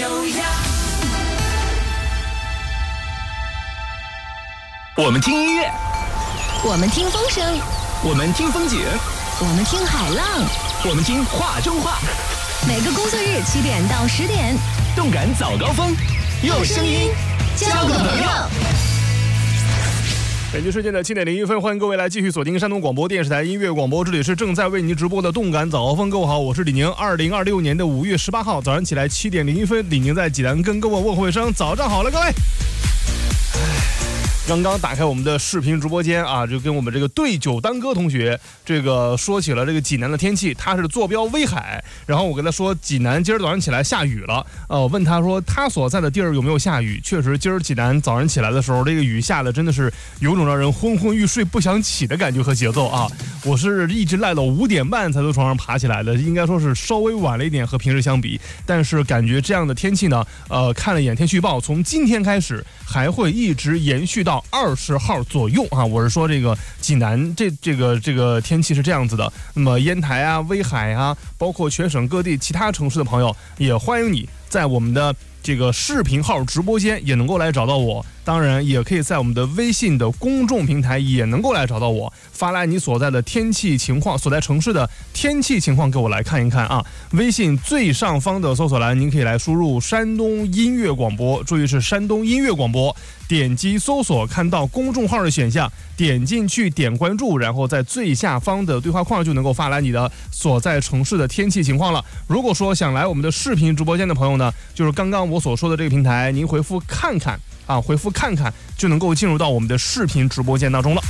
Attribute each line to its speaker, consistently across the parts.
Speaker 1: 我们听音乐，
Speaker 2: 我们听风声，
Speaker 1: 我们听风景，
Speaker 2: 我们听海浪，
Speaker 1: 我们听话中话。
Speaker 2: 每个工作日7点到10点，
Speaker 1: 动感早高峰，用声音交个朋友。北京时间的7点01分，欢迎各位来继续锁定山东广播电视台音乐广播，这里是正在为您直播的动感早高峰。各位好，我是李宁。2026年的5月18号早上起来7点01分，李宁在济南跟各位问候一声早上好了，各位。刚刚打开我们的视频直播间啊，就跟我们这个对酒当歌同学这个说起了这个济南的天气，他是坐标威海，然后我跟他说济南今儿早上起来下雨了，我问他说他所在的地儿有没有下雨，确实今儿济南早上起来的时候，这个雨下的真的是有种让人昏昏欲睡不想起的感觉和节奏啊！我是一直赖到5点半才从床上爬起来的，应该说是稍微晚了一点和平时相比，但是感觉这样的天气呢，看了一眼天气预报，从今天开始还会一直延续到20号左右啊，我是说这个济南这个天气是这样子的。那么烟台啊、威海啊，包括全省各地其他城市的朋友，也欢迎你在我们的这个视频号直播间也能够来找到我，当然也可以在我们的微信的公众平台也能够来找到我，发来你所在的天气情况，所在城市的天气情况给我来看一看啊。微信最上方的搜索栏您可以来输入山东音乐广播，注意是山东音乐广播，点击搜索，看到公众号的选项，点进去点关注，然后在最下方的对话框就能够发来你的所在城市的天气情况了。如果说想来我们的视频直播间的朋友呢，就是刚刚我所说的这个平台，您回复看看啊，回复看看就能够进入到我们的视频直播间当中了。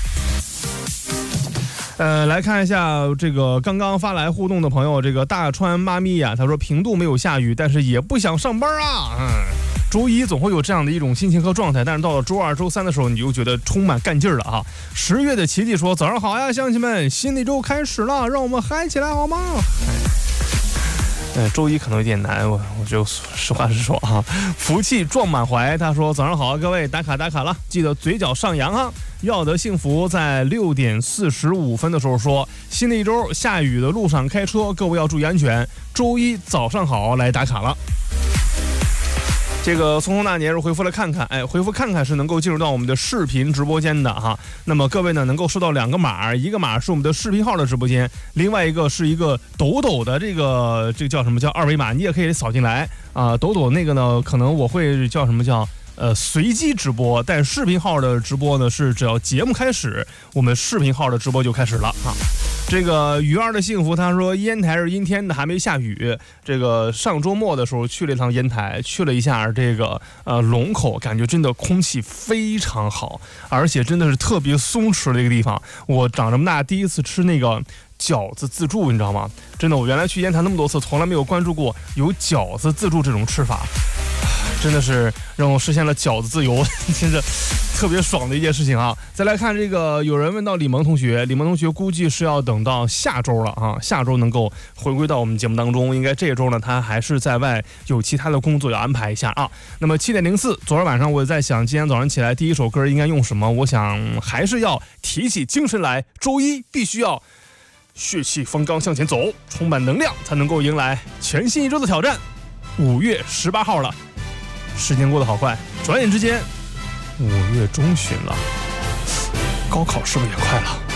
Speaker 1: 来看一下这个刚刚发来互动的朋友，这个大川妈咪呀，他说平度没有下雨，但是也不想上班啊。周一总会有这样的一种心情和状态，但是到了周二、周三的时候，你就觉得充满干劲儿了啊。10月的奇迹说：“早上好呀，乡亲们，新的一周开始了，让我们嗨起来好吗？”周一可能有点难，我就实话实说啊。福气撞满怀，他说：“早上好，各位打卡了，记得嘴角上扬哈。”要得幸福在6点45分的时候说：“新的一周下雨的路上开车，各位要注意安全。周一早上好，来打卡了。”这个匆匆那年是回复了看看，回复看看是能够进入到我们的视频直播间的哈。那么各位呢能够收到2个码，一个码是我们的视频号的直播间，另外一个是一个抖抖的这个叫什么叫二维码，你也可以扫进来啊。抖抖那个呢，可能我会叫什么叫随机直播，但视频号的直播呢是只要节目开始，我们视频号的直播就开始了啊。这个鱼儿的幸福他说烟台是阴天的，还没下雨。这个上周末的时候去了一趟烟台，去了一下这个龙口，感觉真的空气非常好，而且真的是特别松弛的一个地方。我长这么大第一次吃那个饺子自助，你知道吗？真的，我原来去烟台那么多次，从来没有关注过有饺子自助这种吃法，真的是让我实现了饺子自由，真的特别爽的一件事情啊！再来看这个，有人问到李萌同学，李萌同学估计是要等到下周了啊，下周能够回归到我们节目当中，应该这周呢他还是在外有其他的工作要安排一下啊。那么7点04，昨天晚上我也在想，今天早上起来第一首歌应该用什么？我想还是要提起精神来，周一必须要血气方刚向前走，充满能量，才能够迎来全新一周的挑战。5月18号了，时间过得好快，转眼之间5月中旬了，高考是不是也快了？